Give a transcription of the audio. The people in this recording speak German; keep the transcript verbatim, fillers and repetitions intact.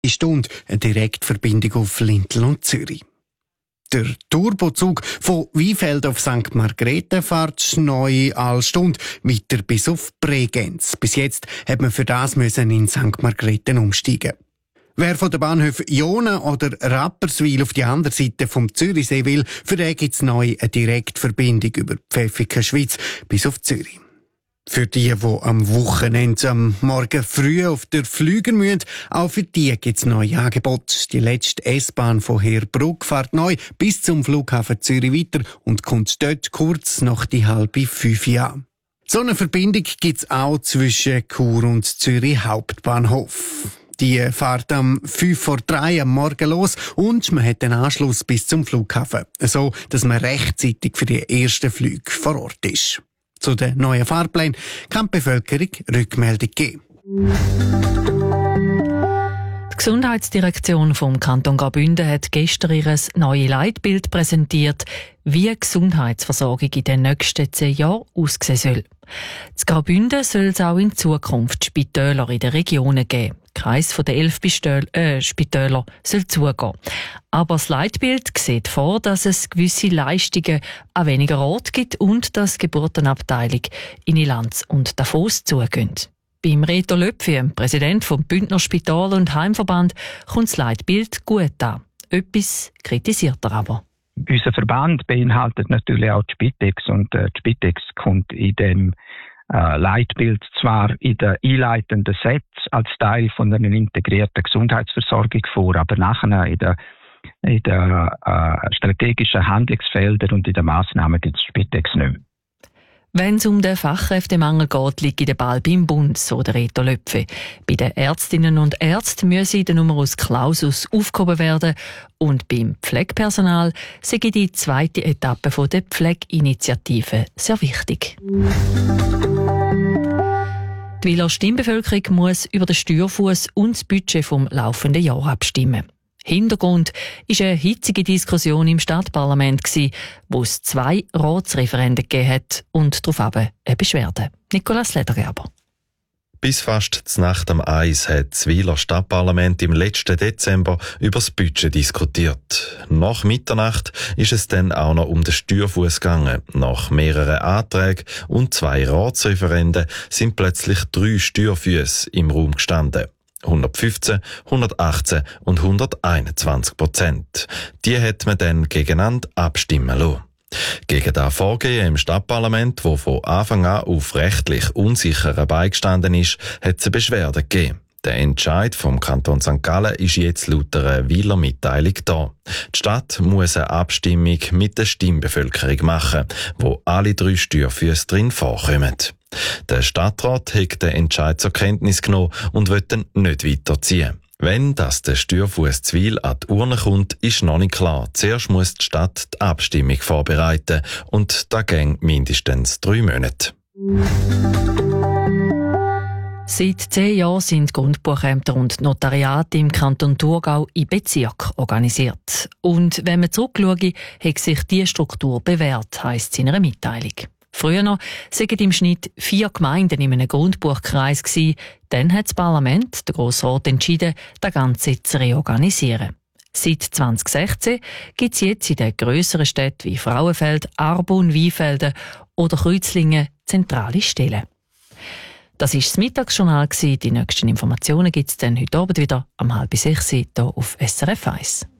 Stunde eine Direktverbindung auf Lintel und Zürich. Der Turbozug von Weinfeld auf Sankt Margrethe fährt neu alle Stunde weiter bis auf Bregenz. Bis jetzt hat man für das müssen in Sankt Margrethe umsteigen. Wer von den Bahnhöfen Jona oder Rapperswil auf die andere Seite vom Zürichsee will, für den gibt es neu eine Direktverbindung über Pfäffiken Schweiz bis auf Zürich. Für die, die am Wochenende am Morgen früh auf der Flüger müssen, auch für die gibt es neue Angebote. Die letzte S-Bahn von Heerbrugg fährt neu bis zum Flughafen Zürich weiter und kommt dort kurz nach die halbe fünf Jahre. So eine Verbindung gibt es auch zwischen Chur und Zürich Hauptbahnhof. Die fährt am fünf vor drei am Morgen los und man hat den Anschluss bis zum Flughafen, so dass man rechtzeitig für die ersten Flüge vor Ort ist. Zu den neuen Fahrplänen kann die Bevölkerung Rückmeldung geben. Die Gesundheitsdirektion vom Kanton Graubünden hat gestern ihr neues Leitbild präsentiert, wie die Gesundheitsversorgung in den nächsten zehn Jahren aussehen soll. In Graubünden soll es auch in Zukunft Spitäler in den Regionen geben. Der Kreis der elf Spitäler, äh, Spitäler soll zugehen. Aber das Leitbild sieht vor, dass es gewisse Leistungen an weniger Orten gibt und dass die Geburtenabteilung in Ilanz und Davos zugehen. Beim Reto Löpfi, Präsident vom Bündner Spital- und Heimverband, kommt das Leitbild gut an. Etwas kritisiert er aber. Unser Verband beinhaltet natürlich auch die Spitex und äh, die Spitex kommt in dem äh, Leitbild zwar in den einleitenden Sätzen als Teil von einer integrierten Gesundheitsversorgung vor, aber nachher in den in den äh, strategischen Handlungsfeldern und in den Massnahmen gibt es Spitex nicht mehr. Wenn es um den Fachkräftemangel geht, liegt der Ball beim Bund, so der Reto Löpfi. Bei den Ärztinnen und Ärzten müsse der Numerus Clausus aufgehoben werden und beim Pflegepersonal sei die zweite Etappe der Pflegeinitiative sehr wichtig. Die Wiler Stimmbevölkerung muss über den Steuerfuss und das Budget vom laufenden Jahr abstimmen. Hintergrund war eine hitzige Diskussion im Stadtparlament, wo es zwei Ratsreferenden gegeben hat und daraufhin eine Beschwerde. Nicolas Ledergerber. Bis fast zur Nacht am Eis hat das Wiler Stadtparlament im letzten Dezember über das Budget diskutiert. Nach Mitternacht ist es dann auch noch um den Steuerfuss gegangen. Nach mehreren Anträgen und zwei Ratsreferenden sind plötzlich drei Steuerfüsse im Raum gestanden. hundertfünfzehn, hundertachtzehn und hunderteinundzwanzig Prozent. Die hat man dann gegeneinander abstimmen lassen. Gegen das Vorgehen im Stadtparlament, wo von Anfang an auf rechtlich unsicheren beigestanden ist, hat es eine Beschwerde gegeben. Der Entscheid vom Kanton Sankt Gallen ist jetzt laut einer Wiler Mitteilung da. Die Stadt muss eine Abstimmung mit der Stimmbevölkerung machen, wo alle drei Steuerfüsse drin vorkommen. Der Stadtrat hat den Entscheid zur Kenntnis genommen und will dann nicht weiterziehen. Wenn das der Steuerfuss zu Wil an die Urne kommt, ist noch nicht klar. Zuerst muss die Stadt die Abstimmung vorbereiten und das geht mindestens drei Monate. Seit zehn Jahren sind Grundbuchämter und Notariate im Kanton Thurgau in Bezirk organisiert. Und wenn man zurückschaut, hat sich diese Struktur bewährt, heisst es in einer Mitteilung. Früher noch waren im Schnitt vier Gemeinden in einem Grundbuchkreis gewesen. Dann hat das Parlament, der Grossrat, entschieden, das Ganze zu reorganisieren. Seit zwanzig sechzehn gibt es jetzt in den grösseren Städten wie Frauenfeld, Arbon, Weinfelden oder Kreuzlingen zentrale Stellen. Das war das Mittagsjournal. Die nächsten Informationen gibt es dann heute Abend wieder um halb sechs hier auf S R F eins.